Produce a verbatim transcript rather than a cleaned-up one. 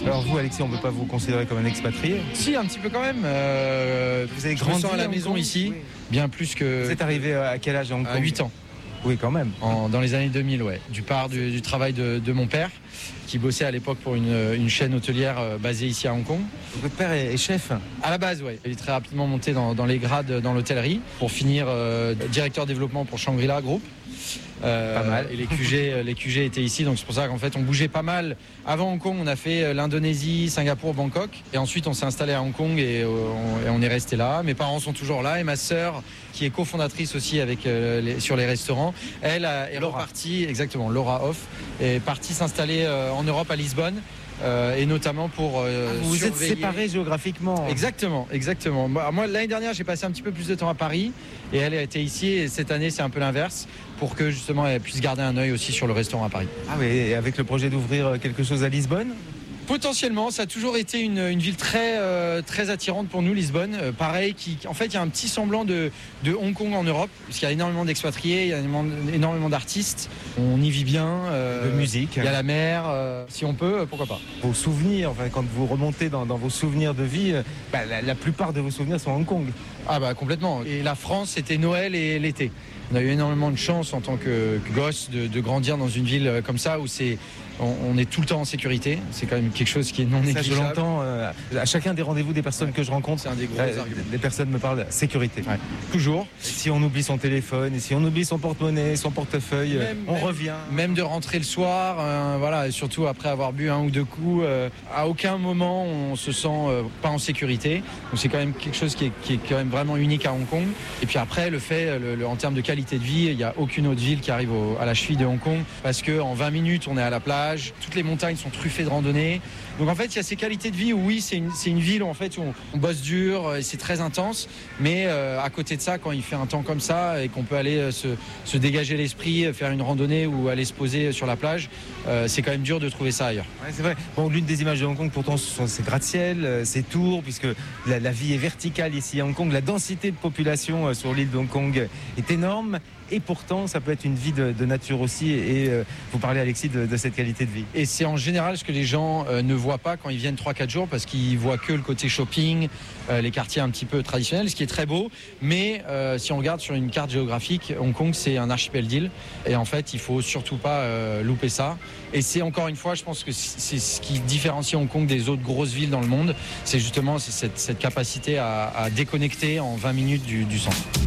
Alors vous, Alexis, on ne peut pas vous considérer comme un expatrié? Si, un petit peu quand même. Euh, vous avez je grandi me sens à la à maison Hong Kong? ici, Oui. bien plus que... Vous êtes arrivé à quel âge à Hong Kong? À huit ans. Oui, quand même. En, dans les années deux mille, ouais. Du part du, du travail de, de mon père, qui bossait à l'époque pour une, une chaîne hôtelière euh, basée ici à Hong Kong. Votre père est, est chef? À la base, oui. Il est très rapidement monté dans, dans les grades dans l'hôtellerie pour finir euh, directeur développement pour Shangri-La Group. Euh, pas mal. Et les Q G, les Q G étaient ici, donc c'est pour ça qu'en fait on bougeait pas mal. Avant Hong Kong, on a fait l'Indonésie, Singapour, Bangkok, et ensuite on s'est installé à Hong Kong et on, et on est resté là. Mes parents sont toujours là et ma sœur, qui est cofondatrice aussi avec euh, les, sur les restaurants, elle a, est Laura. repartie, exactement, Laura Hoff, est partie s'installer euh, en Europe à Lisbonne. Euh, et notamment pour euh, ah, vous vous êtes séparés géographiquement. Exactement, exactement. Moi, moi l'année dernière, j'ai passé un petit peu plus de temps à Paris et elle a été ici. Et cette année, c'est un peu l'inverse pour que justement elle puisse garder un œil aussi sur le restaurant à Paris. Ah oui, et avec le projet d'ouvrir quelque chose à Lisbonne? Potentiellement, ça a toujours été une, une ville très, euh, très attirante pour nous, Lisbonne. Euh, pareil, qui, en fait, il y a un petit semblant de, de Hong Kong en Europe, puisqu'il y a énormément d'expatriés, il y a énormément, énormément d'artistes. On y vit bien. Euh, de musique. Il y a la mer. Euh, si on peut, pourquoi pas. Vos souvenirs, enfin, quand vous remontez dans, dans vos souvenirs de vie, bah, la, la plupart de vos souvenirs sont à Hong Kong. Ah bah complètement. Et la France, c'était Noël et l'été. On a eu énormément de chance en tant que, que gosse de, de grandir dans une ville comme ça où c'est on, on est tout le temps en sécurité. C'est quand même quelque chose qui est non négligeable. Ça, je l'entends euh, à chacun des rendez-vous des personnes ouais. que je rencontre. C'est un des gros euh, arguments. Les personnes me parlent de sécurité. Ouais. Toujours. Et si on oublie son téléphone, et si on oublie son porte-monnaie, son portefeuille, même, on même, revient. Même de rentrer le soir, euh, voilà, et surtout après avoir bu un ou deux coups, euh, à aucun moment on se sent euh, pas en sécurité. Donc c'est quand même quelque chose qui est, qui est quand même vraiment unique à Hong Kong. Et puis après, le fait, le, le, en termes de qualité de vie, il n'y a aucune autre ville qui arrive au, à la cheville de Hong Kong parce qu'en vingt minutes, on est à la plage, toutes les montagnes sont truffées de randonnées. Donc en fait, il y a ces qualités de vie où oui, c'est une, c'est une ville où en fait où on, on bosse dur et c'est très intense. Mais euh, à côté de ça, quand il fait un temps comme ça et qu'on peut aller euh, se, se dégager l'esprit, faire une randonnée ou aller se poser sur la plage, euh, c'est quand même dur de trouver ça ailleurs. Ouais, c'est vrai. Bon, l'une des images de Hong Kong, pourtant, ce sont ces gratte-ciel, ces tours, puisque la, la vie est verticale ici à Hong Kong. La densité de population euh, sur l'île de Hong Kong est énorme. Et pourtant, ça peut être une vie de, de nature aussi. Et euh, vous parlez, Alexis, de, de cette qualité de vie. Et c'est en général ce que les gens euh, ne voient pas quand ils viennent trois quatre jours parce qu'ils voient que le côté shopping, euh, les quartiers un petit peu traditionnels, ce qui est très beau. Mais euh, si on regarde sur une carte géographique, Hong Kong, c'est un archipel d'îles. Et en fait, il faut surtout pas euh, louper ça. Et c'est encore une fois, je pense que c'est ce qui différencie Hong Kong des autres grosses villes dans le monde. C'est justement c'est cette, cette capacité à, à déconnecter en vingt minutes du, du centre.